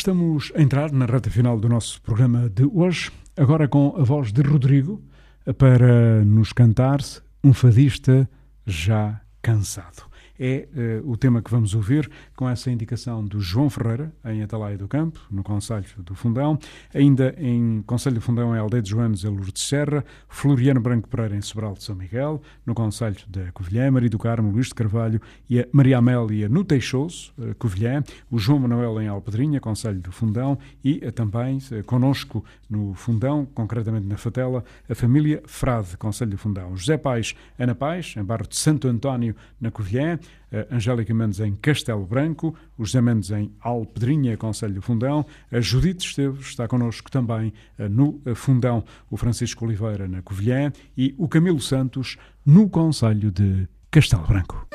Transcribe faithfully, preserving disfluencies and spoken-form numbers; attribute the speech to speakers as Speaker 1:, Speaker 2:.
Speaker 1: Estamos a entrar na reta final do nosso programa de hoje, agora com a voz de Rodrigo, para nos cantar um fadista já cansado. É uh, o tema que vamos ouvir com essa indicação do João Ferreira, em Atalaia do Campo, no Concelho do Fundão, ainda em Concelho do Fundão, em Aldeia de Joanes, em Lourdes Serra, Floriano Branco Pereira, em Sobral de São Miguel, no Concelho da Covilhã, Maria do Carmo, Luís de Carvalho e a Maria Amélia no Teixoso, uh, Covilhã, o João Manuel em Alpedrinha, Concelho do Fundão, e uh, também uh, connosco no Fundão, concretamente na Fatela, a família Frade, Concelho do Fundão, José Paes, Ana Paes, em Barro de Santo António, na Covilhã, a Angélica Mendes em Castelo Branco, o José Mendes em Alpedrinha, Concelho do Fundão, a Judite Esteves está connosco também no Fundão, o Francisco Oliveira na Covilhã e o Camilo Santos no Concelho de Castelo Branco.